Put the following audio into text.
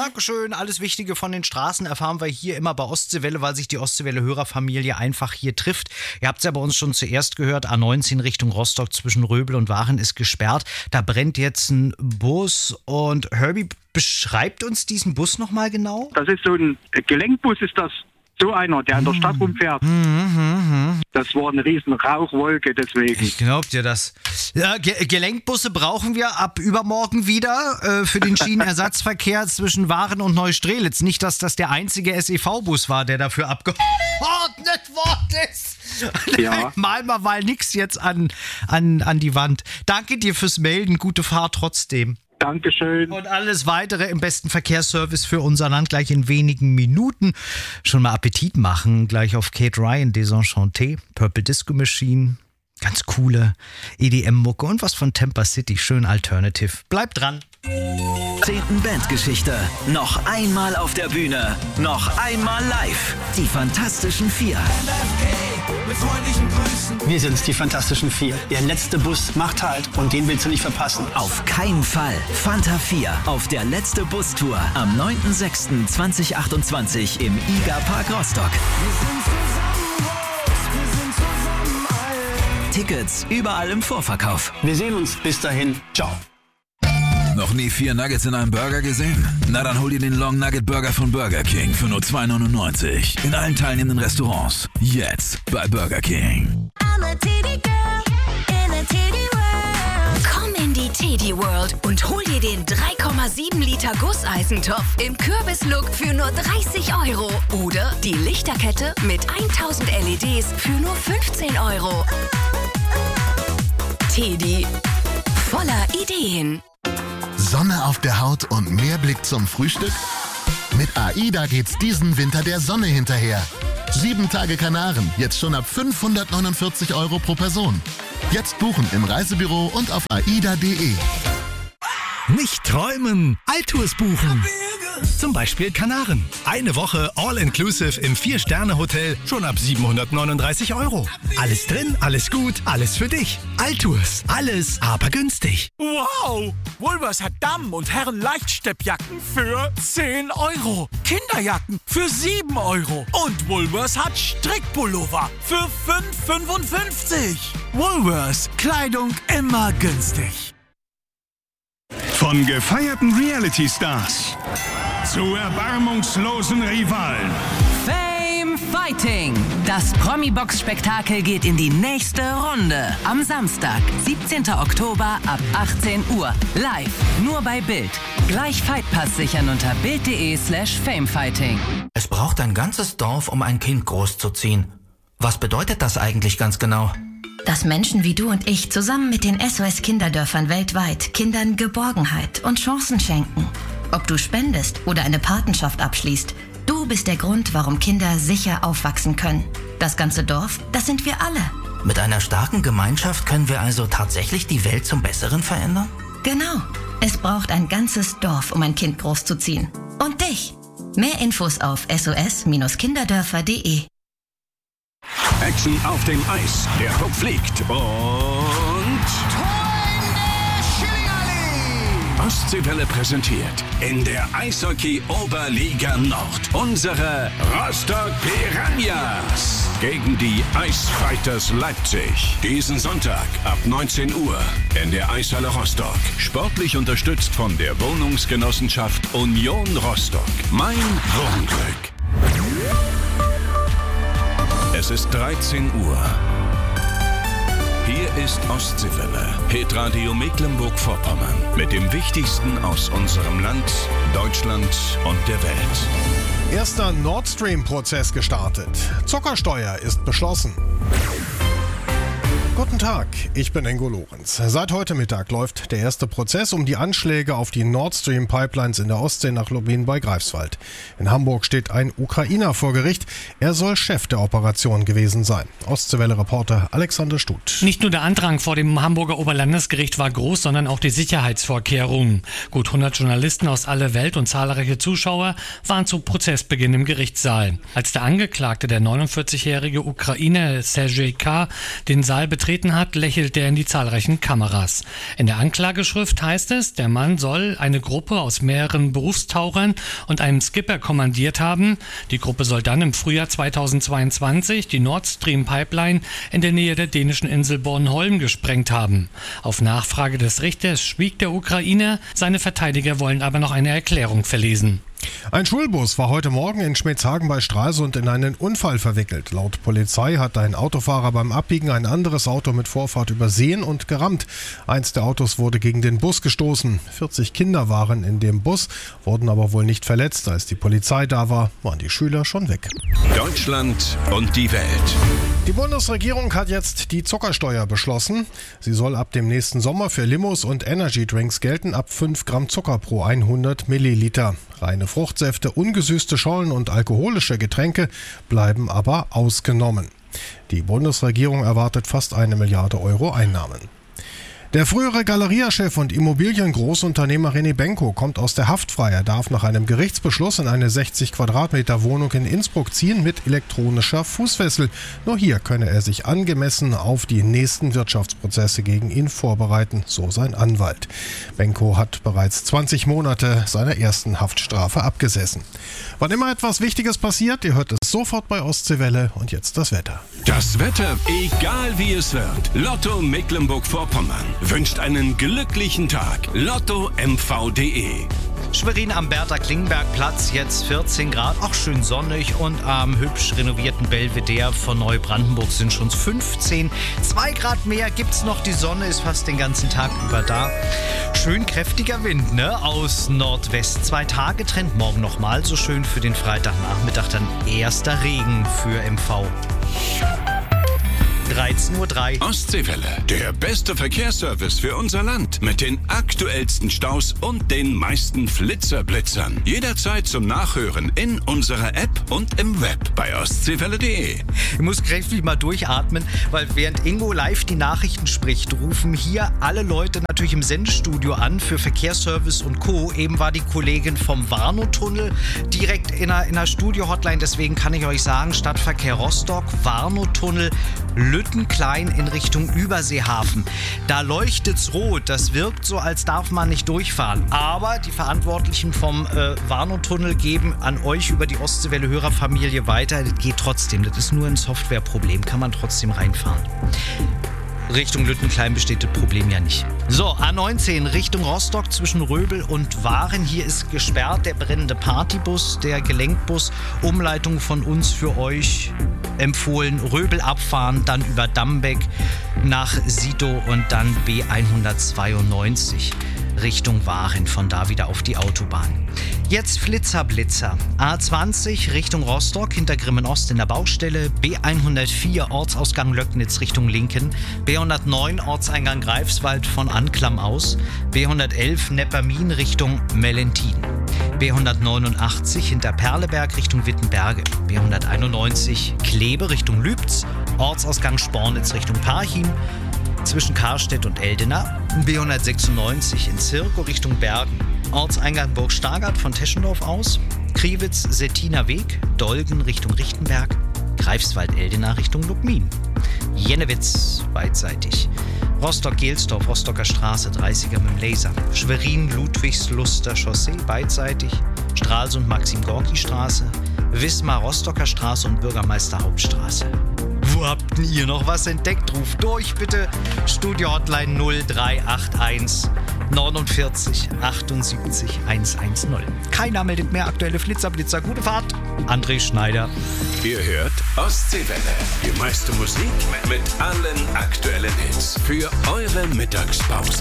Dankeschön. Alles Wichtige von den Straßen erfahren wir hier immer bei Ostseewelle, weil sich die Ostseewelle-Hörerfamilie einfach hier trifft. Ihr habt es ja bei uns schon zuerst gehört, A19 Richtung Rostock zwischen Röbel und Waren ist gesperrt. Da brennt jetzt ein Bus und Herbie beschreibt uns diesen Bus nochmal genau. Das ist so ein Gelenkbus, ist das. So einer, der in der Stadt rumfährt. Das war eine riesen Rauchwolke, deswegen. Ich glaub dir das. Ja, Gelenkbusse brauchen wir ab übermorgen wieder für den Schienenersatzverkehr zwischen Waren und Neustrelitz. Nicht, dass das der einzige SEV-Bus war, der dafür abgeordnet worden ist. Ja. Mal nix jetzt an die Wand. Danke dir fürs Melden. Gute Fahrt trotzdem. Dankeschön. Und alles Weitere im besten Verkehrsservice für unser Land gleich in wenigen Minuten. Schon mal Appetit machen. Gleich auf Kate Ryan, Desenchanté, Purple Disco Machine. Ganz coole EDM-Mucke und was von Temper City. Schön alternative. Bleibt dran. 10. Bandgeschichte. Noch einmal auf der Bühne. Noch einmal live. Die Fantastischen Vier. Mit freundlichen Grüßen. Wir sind's, die Fantastischen Vier. Der letzte Bus macht Halt und den willst du nicht verpassen. Auf keinen Fall. Fanta 4 auf der letzte Bustour am 9.06.2028 im IGA Park Rostock. Wir sind zusammen groß, wir sind zusammen alt. Tickets überall im Vorverkauf. Wir sehen uns. Bis dahin. Ciao. Noch nie 4 Nuggets in einem Burger gesehen? Na dann hol dir den Long Nugget Burger von Burger King für nur $2,99. In allen teilnehmenden Restaurants. Jetzt bei Burger King. I'm a Teddy girl in a Teddy world. Komm in die Teddy World und hol dir den 3,7 Liter Gusseisentopf im Kürbislook für nur 30 Euro. Oder die Lichterkette mit 1000 LEDs für nur 15 Euro. Teddy. Voller Ideen. Sonne auf der Haut und mehr Blick zum Frühstück? Mit AIDA geht's diesen Winter der Sonne hinterher. 7 Tage Kanaren, jetzt schon ab 549 Euro pro Person. Jetzt buchen im Reisebüro und auf aida.de. Nicht träumen, Altours buchen. Zum Beispiel Kanaren. Eine Woche All-Inclusive im 4-Sterne-Hotel schon ab 739 Euro. Alles drin, alles gut, alles für dich. Altours, alles aber günstig. Wow! Woolworths hat Damen- und Herren-Leichtsteppjacken für 10 Euro. Kinderjacken für 7 Euro. Und Woolworths hat Strickpullover für 5,55. Woolworths, Kleidung immer günstig. Von gefeierten Reality-Stars zu erbarmungslosen Rivalen. Fame Fighting. Das Promi-Box-Spektakel geht in die nächste Runde. Am Samstag, 17. Oktober ab 18 Uhr. Live, nur bei Bild. Gleich Fightpass sichern unter bild.de/famefighting. Es braucht ein ganzes Dorf, um ein Kind großzuziehen. Was bedeutet das eigentlich ganz genau? Dass Menschen wie du und ich zusammen mit den SOS-Kinderdörfern weltweit Kindern Geborgenheit und Chancen schenken. Ob du spendest oder eine Patenschaft abschließt, du bist der Grund, warum Kinder sicher aufwachsen können. Das ganze Dorf, das sind wir alle. Mit einer starken Gemeinschaft können wir also tatsächlich die Welt zum Besseren verändern? Genau. Es braucht ein ganzes Dorf, um ein Kind großzuziehen. Und dich. Mehr Infos auf sos-kinderdörfer.de. Action auf dem Eis. Der Puck fliegt und... Ostseewelle präsentiert in der Eishockey-Oberliga Nord unsere Rostock Piranhas gegen die Eisfighters Leipzig. Diesen Sonntag ab 19 Uhr in der Eishalle Rostock. Sportlich unterstützt von der Wohnungsgenossenschaft Union Rostock. Mein Wohnglück. Es ist 13 Uhr. Hier ist Ostseewelle, Hitradio Mecklenburg-Vorpommern. Mit dem Wichtigsten aus unserem Land, Deutschland und der Welt. Erster Nord Stream-Prozess gestartet. Zuckersteuer ist beschlossen. Guten Tag, ich bin Ingo Lorenz. Seit heute Mittag läuft der erste Prozess um die Anschläge auf die Nord Stream Pipelines in der Ostsee nach Lubmin bei Greifswald. In Hamburg steht ein Ukrainer vor Gericht. Er soll Chef der Operation gewesen sein. Ostseewelle-Reporter Alexander Stuth. Nicht nur der Andrang vor dem Hamburger Oberlandesgericht war groß, sondern auch die Sicherheitsvorkehrungen. Gut 100 Journalisten aus aller Welt und zahlreiche Zuschauer waren zu Prozessbeginn im Gerichtssaal. Als der Angeklagte, der 49-jährige Ukrainer Sergej K., den Saal betrat, getreten hat, lächelt er in die zahlreichen Kameras. In der Anklageschrift heißt es, der Mann soll eine Gruppe aus mehreren Berufstauchern und einem Skipper kommandiert haben. Die Gruppe soll dann im Frühjahr 2022 die Nord Stream Pipeline in der Nähe der dänischen Insel Bornholm gesprengt haben. Auf Nachfrage des Richters schwieg der Ukrainer, seine Verteidiger wollen aber noch eine Erklärung verlesen. Ein Schulbus war heute Morgen in Schmetzhagen bei Stralsund in einen Unfall verwickelt. Laut Polizei hat ein Autofahrer beim Abbiegen ein anderes Auto mit Vorfahrt übersehen und gerammt. Eins der Autos wurde gegen den Bus gestoßen. 40 Kinder waren in dem Bus, wurden aber wohl nicht verletzt. Als die Polizei da war, waren die Schüler schon weg. Deutschland und die Welt. Die Bundesregierung hat jetzt die Zuckersteuer beschlossen. Sie soll ab dem nächsten Sommer für Limos und Energydrinks gelten, ab 5 Gramm Zucker pro 100 Milliliter. Reine Fruchtsäfte, ungesüßte Schollen und alkoholische Getränke bleiben aber ausgenommen. Die Bundesregierung erwartet fast 1 Milliarde Euro Einnahmen. Der frühere Galeria-Chef und Immobiliengroßunternehmer René Benko kommt aus der Haft frei. Er darf nach einem Gerichtsbeschluss in eine 60 Quadratmeter Wohnung in Innsbruck ziehen mit elektronischer Fußfessel. Nur hier könne er sich angemessen auf die nächsten Wirtschaftsprozesse gegen ihn vorbereiten, so sein Anwalt. Benko hat bereits 20 Monate seiner ersten Haftstrafe abgesessen. Wann immer etwas Wichtiges passiert, ihr hört es sofort bei Ostseewelle. Und jetzt das Wetter. Das Wetter, egal wie es wird. Lotto Mecklenburg-Vorpommern wünscht einen glücklichen Tag. LottoMV.de. Schwerin am Bertha-Klingenberg-Platz, jetzt 14 Grad, auch schön sonnig, und am hübsch renovierten Belvedere von Neubrandenburg sind schon 15. 2 Grad mehr gibt's noch, die Sonne ist fast den ganzen Tag über da. Schön kräftiger Wind, ne, aus Nordwest. 2 Tage Trend, morgen nochmal so schön, für den Freitagnachmittag dann erster Regen für MV. 13:03 Uhr. Ostseewelle, der beste Verkehrsservice für unser Land. Mit den aktuellsten Staus und den meisten Flitzerblitzern. Jederzeit zum Nachhören in unserer App und im Web bei ostseewelle.de. Ich muss kräftig mal durchatmen, weil während Ingo live die Nachrichten spricht, rufen hier alle Leute natürlich im Sendestudio an für Verkehrsservice und Co. Eben war die Kollegin vom Warnow-Tunnel direkt in einer Studio-Hotline. Deswegen kann ich euch sagen, Stadtverkehr Rostock, Warnow-Tunnel, Lüttenklein in Richtung Überseehafen. Da leuchtet's rot. Das wirkt so, als darf man nicht durchfahren. Aber die Verantwortlichen vom Warnow-Tunnel geben an euch über die Ostseewelle-Hörerfamilie weiter. Das geht trotzdem. Das ist nur ein Softwareproblem. Kann man trotzdem reinfahren. Richtung Lüttenklein besteht das Problem ja nicht. So, A19 Richtung Rostock zwischen Röbel und Waren. Hier ist gesperrt der brennende Partybus, der Gelenkbus. Umleitung von uns für euch empfohlen. Röbel abfahren, dann über Dambeck nach Sito und dann B192 Richtung Waren, von da wieder auf die Autobahn. Jetzt Flitzerblitzer. A20 Richtung Rostock, hinter Grimmen-Ost in der Baustelle. B104 Ortsausgang Löcknitz Richtung Linken. B109 Ortseingang Greifswald von Anklam aus. B111 Neppermin Richtung Mellentin. B189 hinter Perleberg Richtung Wittenberge. B191 Klebe Richtung Lübz. Ortsausgang Spornitz Richtung Parchim. Zwischen Karstedt und Eldena. B196 in Zirko Richtung Bergen. Ortseingang Burg Stargard von Teschendorf aus. Kriwitz-Settiner Weg, Dolgen Richtung Richtenberg. Greifswald-Eldena Richtung Lubmin. Jennewitz beidseitig. Rostock-Gelsdorf, Rostocker Straße, 30er mit dem Laser. Schwerin-Ludwigsluster Chaussee beidseitig. Stralsund-Maxim-Gorki-Straße. Wismar-Rostocker Straße und Bürgermeister-Hauptstraße. Wo habt ihr noch was entdeckt? Ruft durch bitte. Studio-Hotline 0381 49 78 110. Keiner meldet mehr aktuelle Flitzerblitzer. Gute Fahrt. André Schneider. Ihr hört Ostseewelle. Die meiste Musik mit allen aktuellen Hits für eure Mittagspause.